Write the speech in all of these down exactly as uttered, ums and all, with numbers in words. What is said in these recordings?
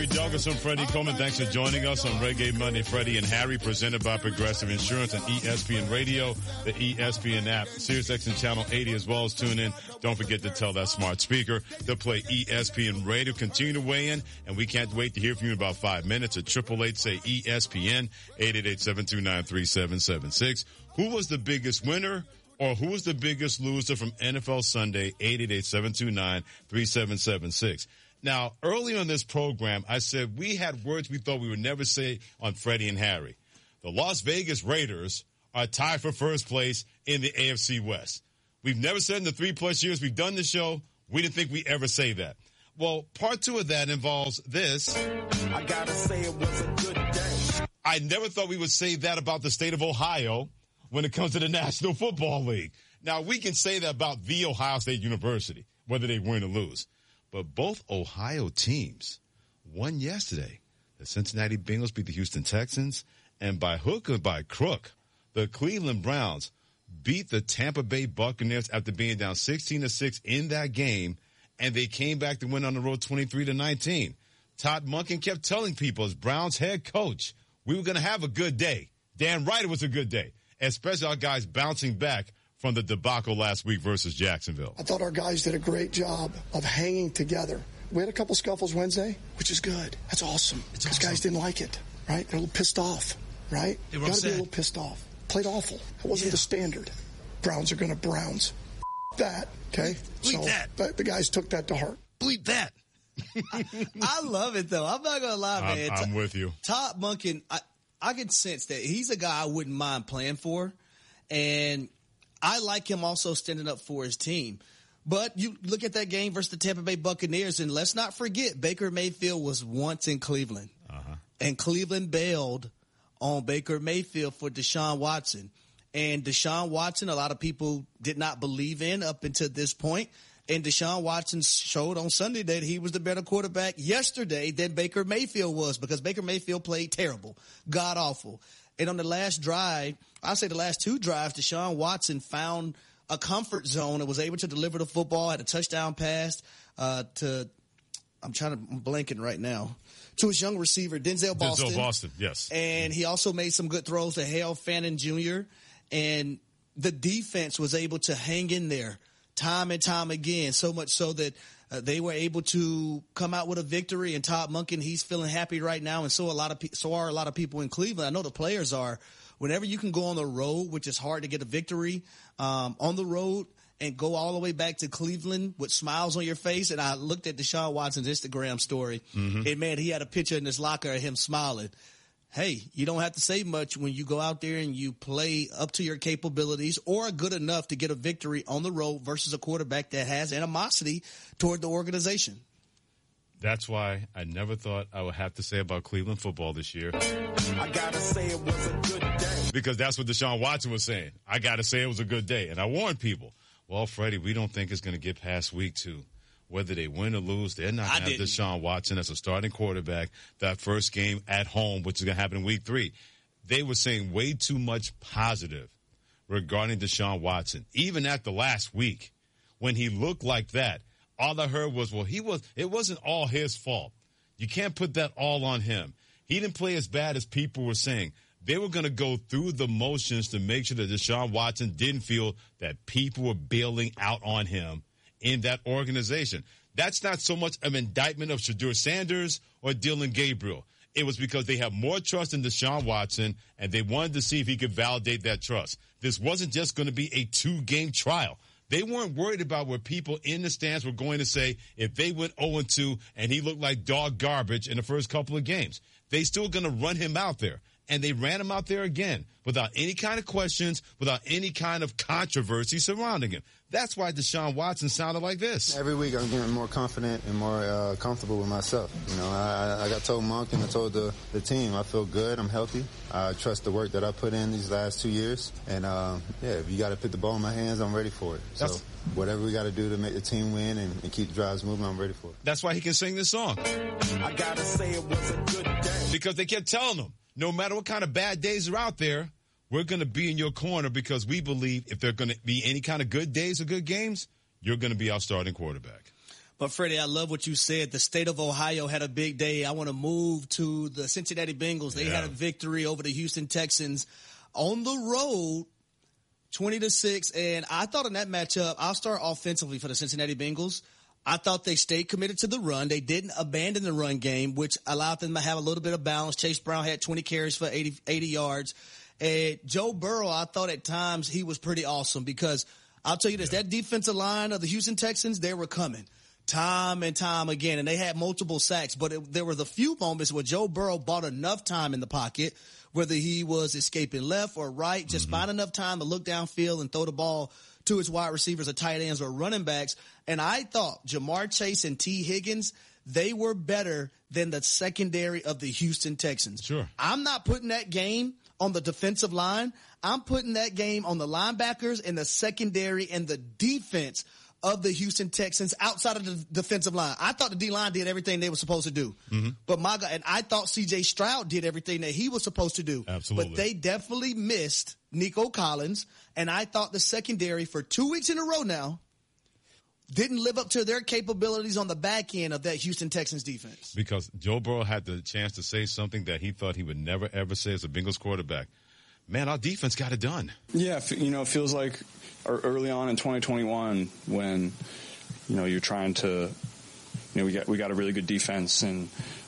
Douglas and Freddie Coleman, thanks for joining us on Reggae Monday. Freddie and Harry, presented by Progressive Insurance and E S P N Radio, the E S P N app, SiriusXM Channel eighty, as well as tune in. Don't forget to tell that smart speaker to play E S P N Radio. Continue to weigh in, and we can't wait to hear from you in about five minutes at triple eight say E S P N, eight eight eight, seven two nine, three seven seven six. Who was the biggest winner? Or who was the biggest loser from N F L Sunday, eight eight eight, seven two nine, three seven seven six. Now, early on this program, I said we had words we thought we would never say on Freddie and Harry. The Las Vegas Raiders are tied for first place in the A F C West. We've never said in the three-plus years we've done the show, we didn't think we'd ever say that. Well, part two of that involves this. I gotta say it was a good day. I never thought we would say that about the state of Ohio when it comes to the National Football League. Now, we can say that about the Ohio State University, whether they win or lose. But both Ohio teams won yesterday. The Cincinnati Bengals beat the Houston Texans, and by hook or by crook, the Cleveland Browns beat the Tampa Bay Buccaneers after being down sixteen to six in that game, and they came back to win on the road twenty-three to nineteen. Todd Monken kept telling people, as Browns head coach, we were going to have a good day. Dan right, it was a good day, especially our guys bouncing back from the debacle last week versus Jacksonville. I thought our guys did a great job of hanging together. We had a couple scuffles Wednesday, which is good. That's awesome. Because awesome. Guys didn't like it, right? They're a little pissed off, right? They were Got to upset. be a little pissed off. Played awful. It wasn't Yeah. the standard. Browns are going to Browns. That, okay? Bleep so that. The, the guys took that to heart. Bleep that. I love it, though. I'm not going to lie, man. I'm, I'm with you. Todd Monken, I, I can sense that he's a guy I wouldn't mind playing for. And I like him also standing up for his team. But you look at that game versus the Tampa Bay Buccaneers, and let's not forget Baker Mayfield was once in Cleveland. Uh-huh. And Cleveland bailed on Baker Mayfield for Deshaun Watson. And Deshaun Watson, a lot of people did not believe in up until this point. And Deshaun Watson showed on Sunday that he was the better quarterback yesterday than Baker Mayfield was, because Baker Mayfield played terrible, god awful. And on the last drive, I'll say the last two drives, Deshaun Watson found a comfort zone and was able to deliver the football, had a touchdown pass uh, to, I'm trying to, I'm blanking right now, to his young receiver, Denzel Boston. Denzel Boston, yes. And he also made some good throws to Hale Fannin Junior And the defense was able to hang in there time and time again, so much so that uh, they were able to come out with a victory. And Todd Monken, he's feeling happy right now, and so a lot of pe- so are a lot of people in Cleveland. I know the players are. Whenever you can go on the road, which is hard to get a victory um, on the road, and go all the way back to Cleveland with smiles on your face. And I looked at Deshaun Watson's Instagram story, mm-hmm. and man, he had a picture in his locker of him smiling. Hey, you don't have to say much when you go out there and you play up to your capabilities or are good enough to get a victory on the road versus a quarterback that has animosity toward the organization. That's why I never thought I would have to say about Cleveland football this year. I gotta say it was a good day. Because that's what Deshaun Watson was saying. I gotta say it was a good day. And I warned people, well, Freddie, we don't think it's going to get past week two. Whether they win or lose, they're not going to have didn't. Deshaun Watson as a starting quarterback that first game at home, which is going to happen in week three. They were saying way too much positive regarding Deshaun Watson. Even at the last week, when he looked like that, all I heard was, well, he was, it wasn't all his fault. You can't put that all on him. He didn't play as bad as people were saying. They were going to go through the motions to make sure that Deshaun Watson didn't feel that people were bailing out on him in that organization. That's not so much an indictment of Shedeur Sanders or Dillon Gabriel. It was because they have more trust in Deshaun Watson, and they wanted to see if he could validate that trust. This wasn't just going to be a two-game trial. They weren't worried about what people in the stands were going to say if they went oh and two and he looked like dog garbage in the first couple of games. They still going to run him out there. And they ran him out there again without any kind of questions, without any kind of controversy surrounding him. That's why Deshaun Watson sounded like this. Every week I'm getting more confident and more uh, comfortable with myself. You know, I, I got told Monk and I told the, the team I feel good, I'm healthy. I trust the work that I put in these last two years. And, um, yeah, if you got to put the ball in my hands, I'm ready for it. So That's, whatever we got to do to make the team win and, and keep the drives moving, I'm ready for it. That's why he can sing this song. I got to say it was a good day. Because they kept telling him, no matter what kind of bad days are out there, we're going to be in your corner because we believe if there are going to be any kind of good days or good games, you're going to be our starting quarterback. But, Freddie, I love what you said. The state of Ohio had a big day. I want to move to the Cincinnati Bengals. They yeah. had a victory over the Houston Texans on the road, twenty to six. And I thought in that matchup, I'll start offensively for the Cincinnati Bengals. I thought they stayed committed to the run. They didn't abandon the run game, which allowed them to have a little bit of balance. Chase Brown had twenty carries for eighty, eighty yards. And Joe Burrow, I thought at times he was pretty awesome because I'll tell you this, yeah. that defensive line of the Houston Texans, they were coming time and time again, and they had multiple sacks. But it, there were the few moments where Joe Burrow bought enough time in the pocket, whether he was escaping left or right, just mm-hmm. find enough time to look downfield and throw the ball to his wide receivers or tight ends or running backs. And I thought Jamar Chase and T. Higgins, they were better than the secondary of the Houston Texans. Sure. I'm not putting that game on the defensive line. I'm putting that game on the linebackers and the secondary and the defense of the Houston Texans outside of the defensive line. I thought the D-line did everything they were supposed to do. Mm-hmm. But my God, and I thought C J Stroud did everything that he was supposed to do. Absolutely. But they definitely missed Nico Collins, and I thought the secondary for two weeks in a row now didn't live up to their capabilities on the back end of that Houston Texans defense. Because Joe Burrow had the chance to say something that he thought he would never, ever say as a Bengals quarterback. Man, our defense got it done. Yeah, you know, it feels like early on in twenty twenty-one when, you know, you're trying to, you know, we got we got a really good defense and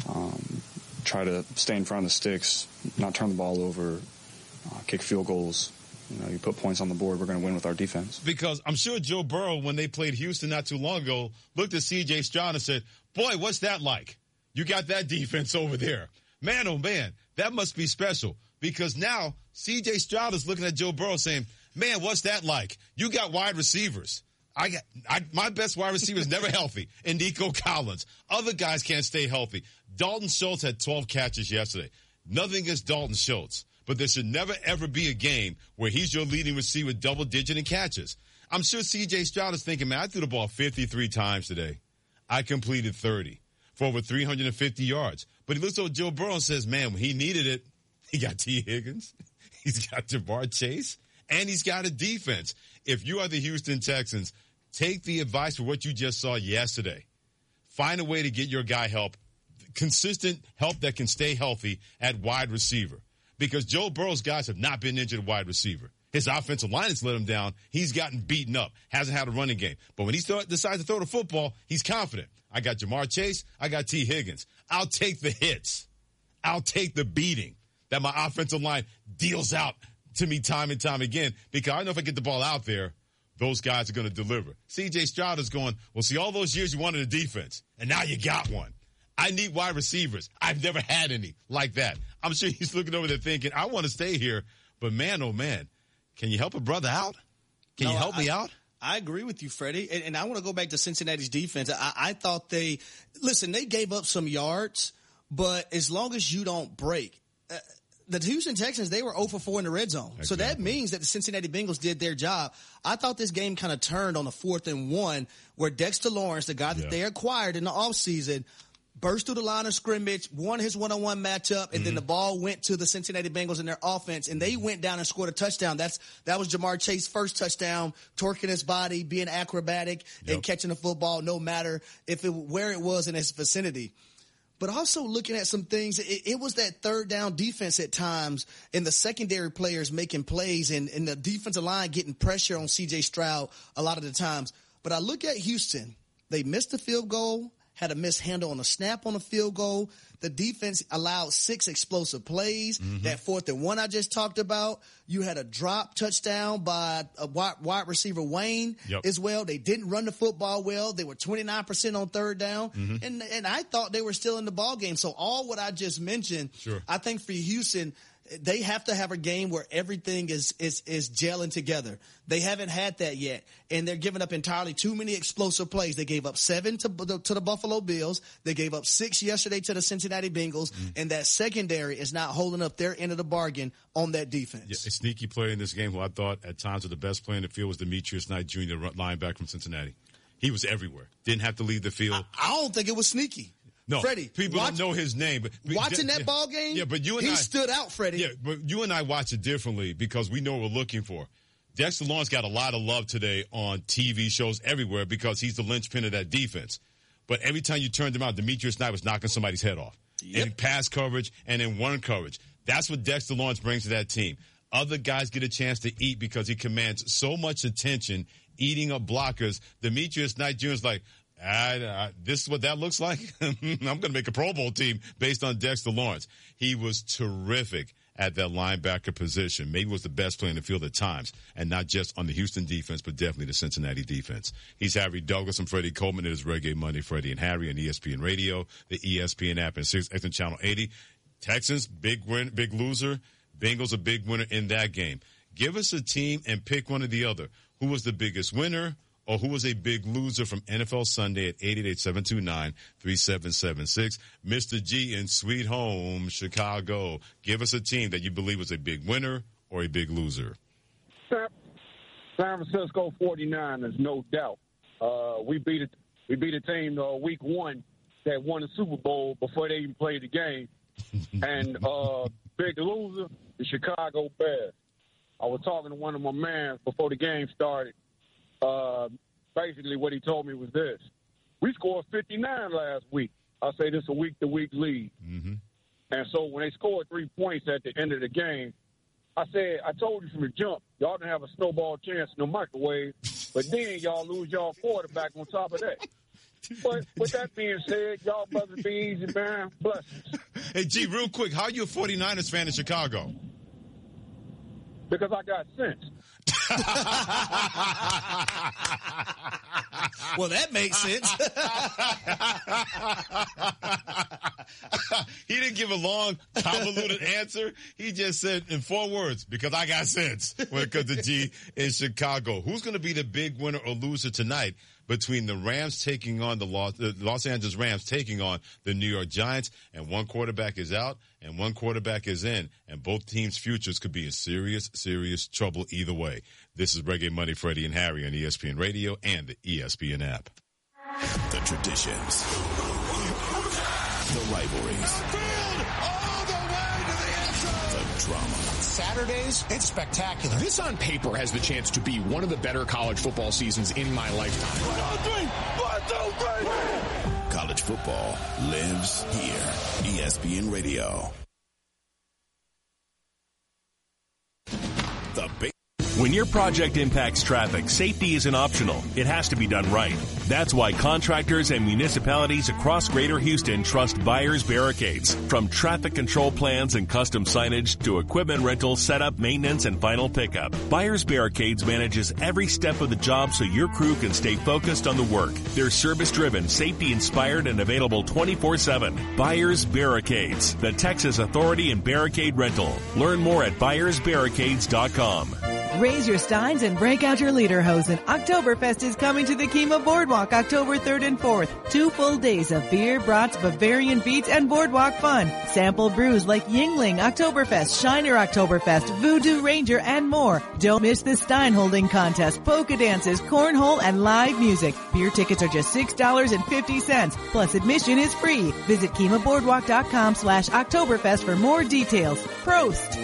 um, try to stay in front of the sticks, not turn the ball over, uh, kick field goals. You know, you put points on the board, we're going to win with our defense. Because I'm sure Joe Burrow, when they played Houston not too long ago, looked at C J Stroud and said, boy, what's that like? You got that defense over there. Man, oh, man, that must be special. Because now C J Stroud is looking at Joe Burrow saying, man, what's that like? You got wide receivers. I got I, my best wide receiver is never healthy, and Nico Collins. Other guys can't stay healthy. Dalton Schultz had twelve catches yesterday. Nothing against Dalton Schultz, but there should never, ever be a game where he's your leading receiver double-digit in catches. I'm sure C J Stroud is thinking, man, I threw the ball fifty-three times today. I completed thirty for over three hundred fifty yards. But he looks at Joe Burrow and says, man, when he needed it, he got T. Higgins, he's got Jamar Chase, and he's got a defense. If you are the Houston Texans, take the advice for what you just saw yesterday. Find a way to get your guy help, consistent help that can stay healthy at wide receiver. Because Joe Burrow's guys have not been injured at wide receiver. His offensive line has let him down. He's gotten beaten up, hasn't had a running game. But when he th- decides to throw the football, he's confident. I got Jamar Chase. I got T. Higgins. I'll take the hits. I'll take the beating that my offensive line deals out to me time and time again, because I know if I get the ball out there, those guys are going to deliver. C J Stroud is going, well, see, all those years you wanted a defense, and now you got one. I need wide receivers. I've never had any like that. I'm sure he's looking over there thinking, I want to stay here, but man, oh, man, can you help a brother out? Can no, you help I, me out? I agree with you, Freddie, and, and I want to go back to Cincinnati's defense. I, I thought they – listen, they gave up some yards, but as long as you don't break uh, – the Houston Texans, they were zero for four in the red zone. Exactly. So that means that the Cincinnati Bengals did their job. I thought this game kind of turned on the fourth and one where Dexter Lawrence, the guy that yeah. they acquired in the offseason, burst through the line of scrimmage, won his one-on-one matchup, and mm-hmm. then the ball went to the Cincinnati Bengals in their offense, and they went down and scored a touchdown. That's That was Jamar Chase's first touchdown, torquing his body, being acrobatic, yep. and catching the football no matter if it, where it was in its vicinity. But also looking at some things, it, it was that third down defense at times and the secondary players making plays and, and the defensive line getting pressure on C J Stroud a lot of the times. But I look at Houston. They missed the field goal, had a mishandle on a snap on a field goal. The defense allowed six explosive plays. Mm-hmm. That fourth and one I just talked about. You had a drop touchdown by a wide, wide receiver Wayne yep. as well. They didn't run the football well. They were twenty-nine percent on third down. Mm-hmm. And and I thought they were still in the ball game. So all what I just mentioned, sure. I think for Houston, they have to have a game where everything is, is, is gelling together. They haven't had that yet, and they're giving up entirely too many explosive plays. They gave up seven to, to the Buffalo Bills. They gave up six yesterday to the Cincinnati Bengals, mm. and that secondary is not holding up their end of the bargain on that defense. Yeah, a sneaky player in this game who I thought at times was the best player in the field was Demetrius Knight Junior, linebacker from Cincinnati. He was everywhere. Didn't have to leave the field. I, I don't think it was sneaky. No, Freddie, people watch, don't know his name. But watching yeah, that ball game, yeah, but you and he I, stood out, Freddie. Yeah, but you and I watch it differently because we know what we're looking for. Dexter Lawrence got a lot of love today on T V shows everywhere because he's the linchpin of that defense. But every time you turned him out, Demetrius Knight was knocking somebody's head off. Yep. In pass coverage and in one coverage. That's what Dexter Lawrence brings to that team. Other guys get a chance to eat because he commands so much attention eating up blockers. Demetrius Knight Junior is like, I, I, this is what that looks like? I'm going to make a Pro Bowl team based on Dexter Lawrence. He was terrific at that linebacker position. Maybe was the best player in the field at times, and not just on the Houston defense, but definitely the Cincinnati defense. He's Harry Douglas and Freddie Coleman. It is Reggae Monday, Freddie and Harry on E S P N Radio, the E S P N app, and Sirius X M Channel eighty. Texans, big win, big loser. Bengals, a big winner in that game. Give us a team and pick one or the other. Who was the biggest winner or who was a big loser from N F L Sunday at eight eight eight, seven two nine, three seven seven six. Mister G in Sweet Home, Chicago. Give us a team that you believe was a big winner or a big loser. San Francisco forty-niners, no doubt. Uh, we beat it. We beat a team uh, week one that won the Super Bowl before they even played the game. And uh, big loser, the Chicago Bears. I was talking to one of my mans before the game started. Uh, basically, what he told me was this. We scored fifty-nine last week. I say this is a week-to-week lead. Mm-hmm. And so when they scored three points at the end of the game, I said, I told you from the jump, y'all didn't have a snowball chance in the microwave, but then y'all lose y'all quarterback on top of that. But with that being said, y'all brothers be easy, man. Blessings. Hey, G, real quick, how are you a forty-niners fan in Chicago? Because I got sense. Well, that makes sense. He didn't give a long, convoluted answer. He just said in four words, because I got sense when it comes to G in Chicago. Who's going to be the big winner or loser tonight between the Rams taking on the Los, the Los Angeles Rams taking on the New York Giants, and one quarterback is out and one quarterback is in, and both teams' futures could be in serious, serious trouble either way. This is Reggae Monday, Freddie and Harry on E S P N Radio and the E S P N app. The traditions, the rivalries, all the way to the end zone. The drama. Saturdays, it's spectacular. This on paper has the chance to be one of the better college football seasons in my lifetime. One, two, three. One, two, three. College football lives here. E S P N Radio. The big. When your project impacts traffic, safety isn't optional. It has to be done right. That's why contractors and municipalities across Greater Houston trust Byers Barricades. From traffic control plans and custom signage to equipment rental, setup, maintenance, and final pickup, Byers Barricades manages every step of the job so your crew can stay focused on the work. They're service-driven, safety-inspired, and available twenty-four seven. Byers Barricades, the Texas authority in barricade rental. Learn more at byers barricades dot com. Raise your steins and break out your lederhosen. Oktoberfest is coming to the Kima Boardwalk October third and fourth. Two full days of beer, brats, Bavarian beats, and boardwalk fun. Sample brews like Yingling Oktoberfest, Shiner Oktoberfest, Voodoo Ranger, and more. Don't miss the stein holding contest, polka dances, cornhole, and live music. Beer tickets are just six dollars and fifty cents. Plus admission is free. Visit Kima Boardwalk dot com slash Oktoberfest for more details. Prost!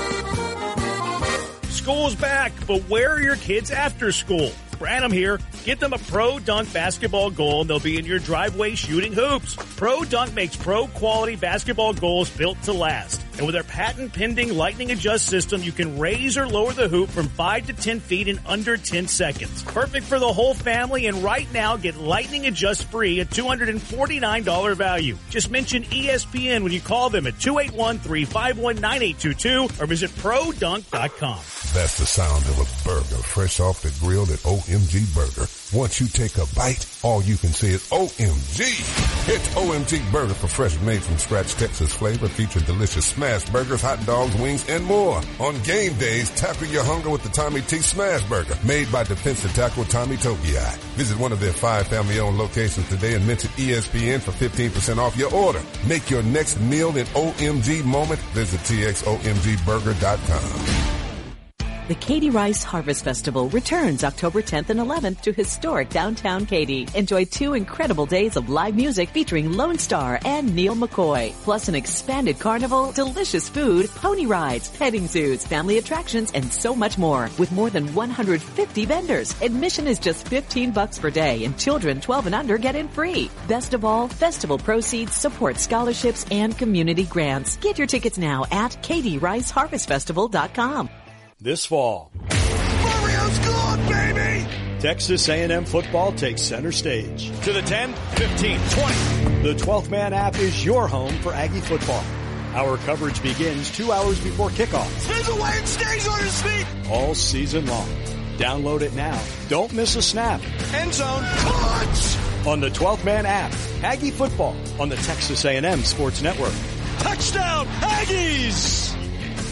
School's back, but where are your kids after school? Branham here. Get them a Pro Dunk basketball goal and they'll be in your driveway shooting hoops. Pro Dunk makes pro-quality basketball goals built to last. And with their patent-pending Lightning Adjust system, you can raise or lower the hoop from five to ten feet in under ten seconds. Perfect for the whole family, and right now get Lightning Adjust free at two hundred forty-nine dollars value. Just mention E S P N when you call them at two eight one, three five one, nine eight two two or visit pro dunk dot com. That's the sound of a burger fresh off the grill at O M G Burger. Once you take a bite, all you can say is O M G. It's O M G Burger for fresh made from scratch Texas flavor featuring delicious smash burgers, hot dogs, wings, and more. On game days, tackle your hunger with the Tommy T Smash Burger, made by defensive tackle Tommy Togiai. Visit one of their five family-owned locations today and mention E S P N for fifteen percent off your order. Make your next meal an O M G moment. Visit T X O M G burger dot com. The Katie Rice Harvest Festival returns October tenth and eleventh to historic downtown Katy. Enjoy two incredible days of live music featuring Lone Star and Neil McCoy, plus an expanded carnival, delicious food, pony rides, petting zoos, family attractions, and so much more. With more than one hundred fifty vendors, admission is just fifteen bucks per day, and children twelve and under get in free. Best of all, festival proceeds support scholarships and community grants. Get your tickets now at katy rice harvest festival dot com. This fall, Mario's good, baby! Texas A and M football takes center stage. To the ten, fifteen, twenty. The twelfth Man app is your home for Aggie football. Our coverage begins two hours before kickoff. Spins away and stays on his feet! All season long. Download it now. Don't miss a snap. End zone. Clutch! On the twelfth Man app, Aggie football on the Texas A and M Sports Network. Touchdown, Aggies!